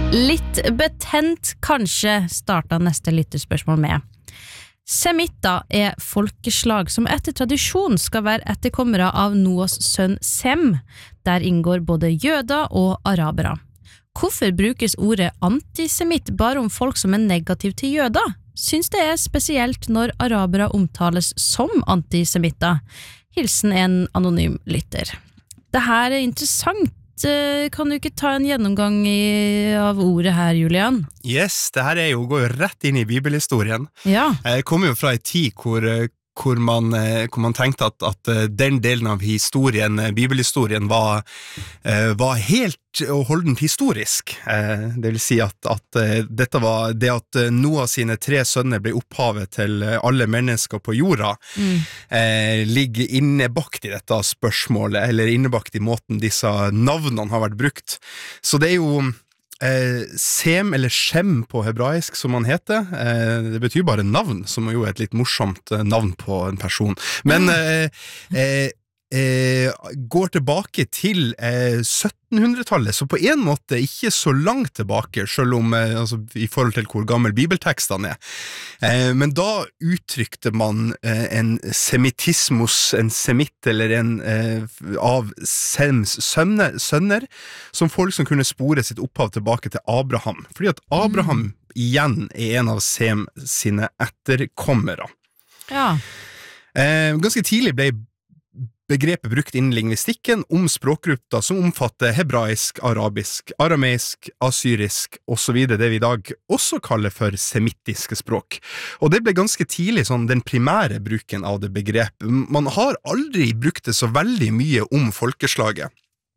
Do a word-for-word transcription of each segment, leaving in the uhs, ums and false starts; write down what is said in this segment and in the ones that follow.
Litt betent kanskje starta neste lytterspørsmål med. Semitter er folkeslag som etter tradisjon skal være etterkommere av Noas sønn Sem. Der inngår både jøder og arabere. Hvorfor brukes ordet antisemitt bare om folk som er negativ til jøder? Syns det er spesielt når arabere omtales som antisemitter. Hilsen en anonym lytter. Det her er interessant. Kan du ikke ta en gjennomgang i, av ordet her, Julian? Yes, det her er jo, går jo rett inn i bibelhistorien. Ja. Jeg kommer jo fra en tid hvor, hvor, man, hvor man tenkte at, at den delen av historien, bibelhistorien, var, var helt og holdent historisk. Det vil si at, at dette var det at Noah sine tre sønner ble opphavet til alle mennesker på jorda, mm. eh, ligger innebakt i dette spørsmålet, eller innebakt i måten disse navnene har vært brukt. Så det er jo Eh, Sem eller Shem på hebraisk som han heter, eh, det betyr bare navn, som jo er et litt morsomt eh, navn på en person, men eh, eh, eh, går tilbake til eh, syttenhundretallet, så på en måte ikke så langt tilbake, selv om eh, altså, i forhold til hvor gammel bibeltekstene er, eh, men da uttrykte man eh, en semittismus, en semitt eller en eh, av Sems sønner, sønner, som folk som kunne spore sitt opphav tilbake til Abraham, fordi at Abraham mm. igjen er en av Sem sine etterkommere. Ja. Eh, ganske tidlig ble begrepet brukt innen lingvistikken om språkgrupper som omfatter hebraisk, arabisk, arameisk, assyrisk og så videre, det vi i dag også kaller for semittiske språk. Og det ble ganske tidlig sånn den primære bruken av det begrepet. Man har aldri brukt det så veldig mye om folkeslaget.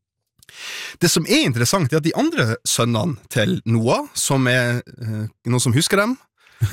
Det som er interessant er at de andre sønnene til Noah, som er eh, noen som husker dem,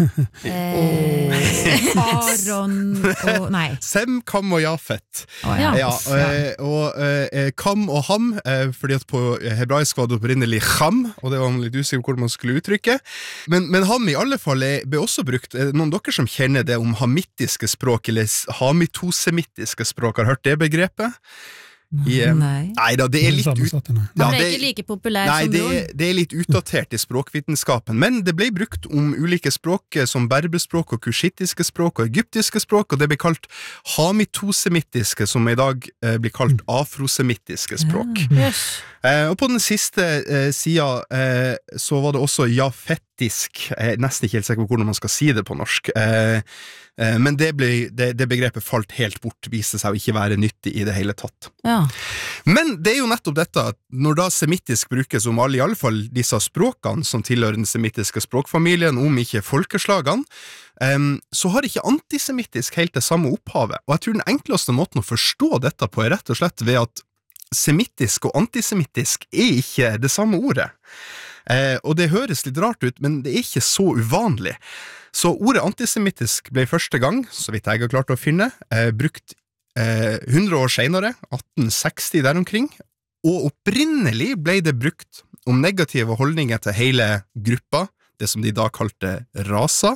eh, Aron og nei Sem, Kam og Jafet. oh, ja. Ja, og, og eh, Kam og Ham, eh, fordi at på hebraisk var det opprinnelig Ham, og det var litt usikker hvordan man skulle uttrykke, men, men Ham i alle fall er, ble også brukt. Noen dere som kjenner det om hamittiske språk eller hamitosemittiske språk, har hørt det begrepet? I, nei. Nei da, det er litt ut... Han ja, ble det, ikke like populær nei, som det, broren. det er litt utdatert i språkvitenskapen, men det ble brukt om ulike språk som berberspråk og kushittiske språk og egyptiske språk, og det ble kalt hamitosemittiske, som i dag eh, blir kalt afrosemittiske språk. Ja. Yes. Eh, og på den siste eh, siden eh, så var det også jafetisk, jeg er nesten ikke helt sikker på hvordan man skal si det på norsk, eh, eh, men det, ble, det, det begrepet falt helt bort, viste seg å ikke være nyttig i det hele tatt. Ja. Men det er jo nettopp dette, at når da semittisk brukes om alle, i alle fall disse språkene som tilhører den semittiske språkfamilien, om ikke folkeslagene, um, så har ikke antisemittisk helt det samme opphavet. Og jeg tror den enkleste måten å forstå dette på er rett og slett ved at semittisk og antisemittisk er ikke det samme ordet. Eh, og det høres litt rart ut, men det er ikke så uvanlig. Så ordet antisemittisk ble første gang, så vidt jeg har klart å finne, eh, brukt eh, hundre år senere, atten seksti der omkring, og opprinnelig ble det brukt om negative holdninger til hele gruppa, det som de da kalte rasa,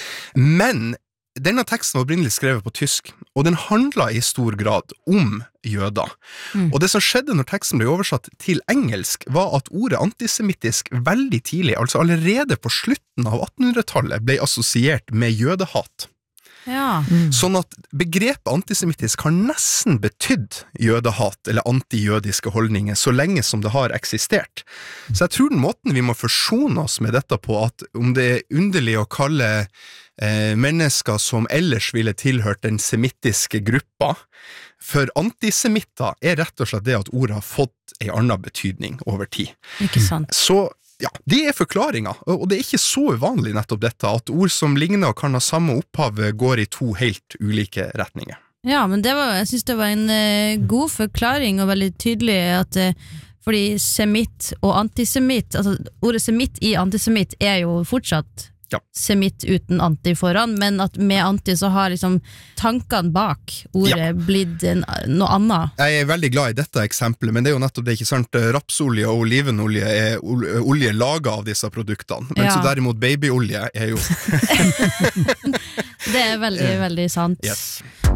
men denne teksten var opprinnelig skrevet på tysk, og den handlet i stor grad om jøder. Mm. Og det som skjedde når teksten ble oversatt til engelsk, var at ordet antisemittisk veldig tidlig, altså allerede på slutten av attenhundretallet, ble assosiert med jødehat. Ja. Mm. Sånn at begrepet antisemittisk har nesten betydd jødehat eller antijødiske holdninger så lenge som det har eksistert. Så jeg tror den måten vi må forsone oss med dette på, at om det er underlig å kalle eh, mennesker som ellers ville tilhørt den semittiske gruppa for antisemitter, er rett og slett det at ordet har fått en annen betydning over tid. Ikke sant. Så ja, det er forklaringen, og det er ikke så uvanlig nettopp dette, at ord som ligner og kan ha samme opphav går i to helt ulike retninger. Ja, men det var, jeg synes det var en uh, god forklaring og veldig tydelig at uh, fordi semitt og antisemitt, altså ordet semitt i antisemitt er jo fortsatt ja. Semitt uten anti foran, men at med anti så har liksom tankene bak ordet ja. Blitt en, noe annet. Jeg er veldig glad i dette eksempelet, men det er jo nettopp det, ikke sant? Rapsolje og olivenolje er olje laget av disse produktene, men ja. Så derimot babyolje er jo det er veldig, veldig sant. Yes.